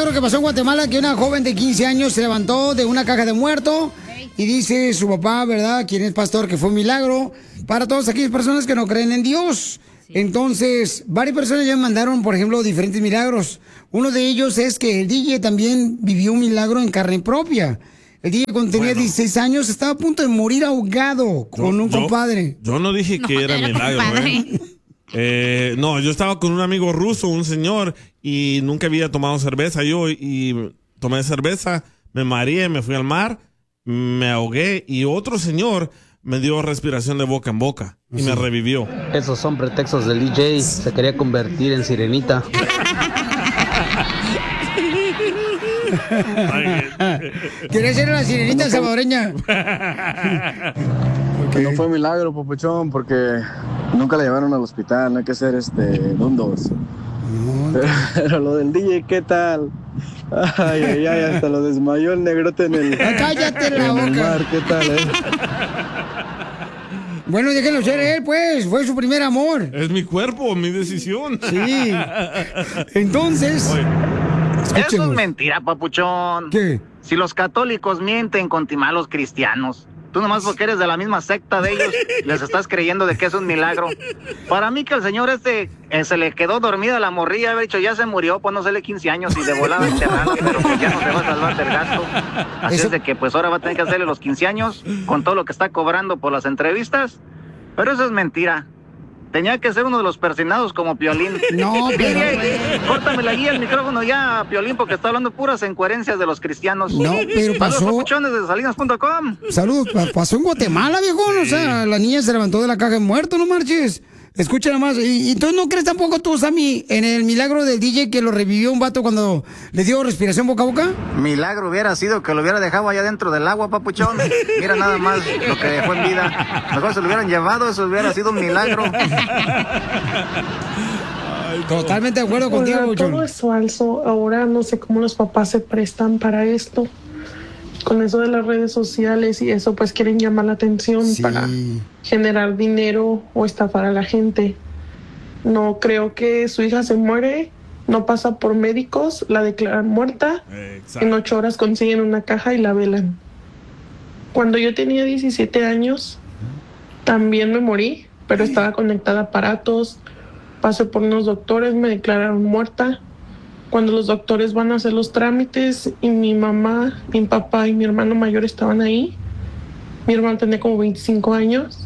milagro que pasó en Guatemala, que una joven de 15 años se levantó de una caja de muerto y dice su papá, ¿verdad?, quien es pastor, que fue un milagro para todas aquellas personas que no creen en Dios. Entonces, varias personas ya me mandaron, por ejemplo, diferentes milagros. Uno de ellos es que el DJ también vivió un milagro en carne propia. El DJ cuando tenía 16 años estaba a punto de morir ahogado con un compadre. Yo no dije que era milagro, no, yo estaba con un amigo ruso, un señor, y nunca había tomado cerveza yo, y tomé cerveza, me mareé, me fui al mar, me ahogué, y otro señor me dio respiración de boca en boca y me revivió. Esos son pretextos del DJ, se quería convertir en sirenita. Quiere ser la sirenita salvadoreña. No fue milagro, papuchón, porque nunca la llevaron al hospital, no hay que ser dundos. Pero lo del DJ, ¿qué tal? Ay, hasta lo desmayó el negrote en el, cállate la en el boca. mar, ¿qué tal, Bueno, déjenlo ser él, pues, fue su primer amor. Es mi cuerpo, mi decisión. Sí. Entonces... Eso es mentira, papuchón. ¿Qué? Si los católicos mienten con timar a los cristianos, tú nomás porque eres de la misma secta de ellos, les estás creyendo de que es un milagro. Para mí que el señor se le quedó dormida la morrilla, haber dicho, ya se murió, pues no sé, 15 años y de volada enterrarlo, pero que ya no se va a salvar del gasto. Así es de que pues ahora va a tener que hacerle los 15 años con todo lo que está cobrando por las entrevistas. Pero eso es mentira. Tenía que ser uno de los persinados como Piolín. No, pero... Córtame allí el micrófono ya, Piolín, porque está hablando puras incoherencias de los cristianos. No, pero pasó... Saludos, papuchones de Salinas.com. Saludos, pasó en Guatemala, viejón. O sea, la niña se levantó de la caja de muerto, no marches. Escucha nomás. ¿Y entonces no crees tampoco tú, Sammy, en el milagro del DJ que lo revivió un vato cuando le dio respiración boca a boca? Milagro hubiera sido que lo hubiera dejado allá dentro del agua, papuchón. Mira nada más lo que dejó en vida. Mejor se lo hubieran llevado, eso hubiera sido un milagro. Totalmente de acuerdo contigo, Papuchón. Todo es falso. Ahora no sé cómo los papás se prestan para esto. Con eso de las redes sociales y eso, pues quieren llamar la atención para generar dinero o estafar a la gente. No creo que su hija se muere, no pasa por médicos, la declaran muerta. Exacto. En 8 horas consiguen una caja y la velan. Cuando yo tenía 17 años, también me morí, pero estaba conectada a aparatos, pasé por unos doctores, me declararon muerta. Cuando los doctores van a hacer los trámites y mi mamá, mi papá y mi hermano mayor estaban ahí, mi hermano tenía como 25 años,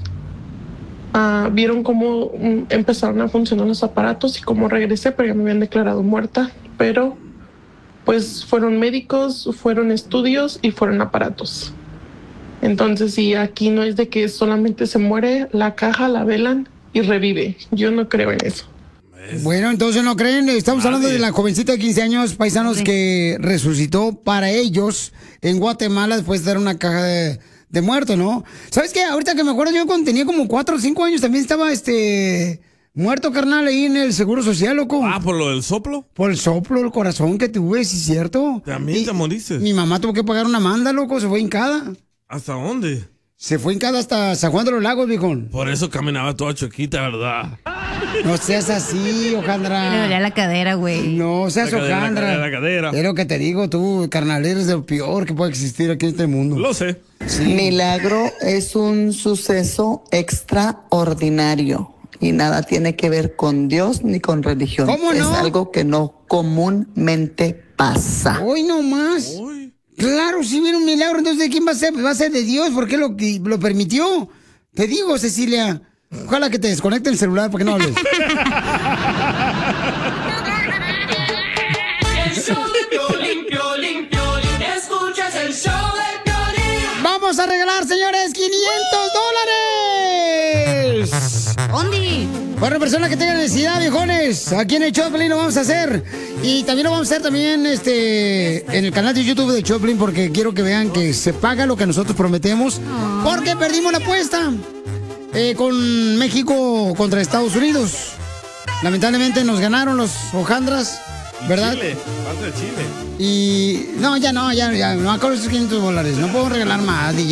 vieron cómo empezaron a funcionar los aparatos y cómo regresé, pero ya me habían declarado muerta. Pero pues fueron médicos, fueron estudios y fueron aparatos. Entonces sí, aquí no es de que solamente se muere, la caja la velan y revive. Yo no creo en eso. Bueno, entonces no creen, estamos hablando de la jovencita de 15 años, paisanos, que resucitó para ellos en Guatemala después de dar una caja de muerto, ¿no? ¿Sabes qué? Ahorita que me acuerdo, yo cuando tenía como 4 o 5 años también estaba muerto, carnal, ahí en el Seguro Social, loco. ¿Por lo del soplo? Por el soplo, el corazón que tuve, sí es cierto. También te moriste. Mi mamá tuvo que pagar una manda, loco, se fue hincada. ¿Hasta dónde? Se fue hincada hasta San Juan de los Lagos, viejón. Por eso caminaba toda choquita, ¿verdad? No seas así, Ojandra. Le dolía la cadera, güey. No seas Ojandra. La cadera. Es lo que te digo, tú, carnal, eres de lo peor que puede existir aquí en este mundo. Lo sé. Sí. Milagro es un suceso extraordinario y nada tiene que ver con Dios ni con religión. ¿Cómo no? Es algo que no comúnmente pasa. Hoy no más. Hoy. Claro, si viene un milagro, entonces ¿de quién va a ser? Va a ser de Dios, ¿por qué lo permitió? Te digo, Cecilia, ojalá que te desconecte el celular porque no hables. El show de Piolín, Piolín, Piolín, escuchas el show de Piolín. Vamos a regalar, señores, $500. ¿Dónde? Para persona que tenga necesidad, viejones, aquí en el Choplin lo vamos a hacer. Y también lo vamos a hacer también en el canal de YouTube de Choplin, porque quiero que vean que se paga lo que nosotros prometemos. Porque perdimos la apuesta con México contra Estados Unidos. Lamentablemente nos ganaron los hojandras, ¿verdad? Chile, parte de Chile. Y no, ya, no acuerdo esos $500. No puedo regalar más, DJ.